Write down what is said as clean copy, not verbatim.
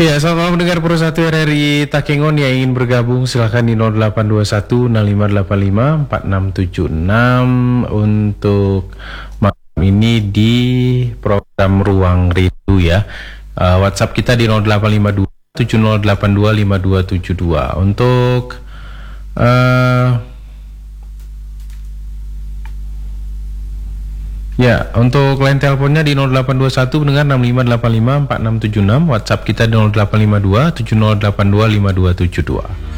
Ya, selamat malam pendengar Pro 1 RRI Takengon yang ingin bergabung silahkan di 0821 6585 4676 untuk malam ini di program Ruang Rindu ya. WhatsApp kita di 0852 7082 5272 untuk ya, untuk line teleponnya di 0821 dengan 6585 4676, WhatsApp kita di 0852 7082 5272.